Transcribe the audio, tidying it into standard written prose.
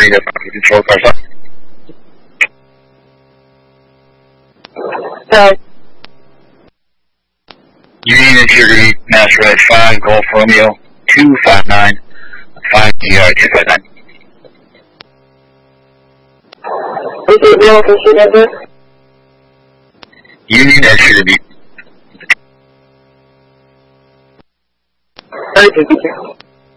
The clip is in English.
negative control car stop. Union Integrity, Mass Red 5, Golf Romeo 259, 5GR 259. Union Integrity. Thank you.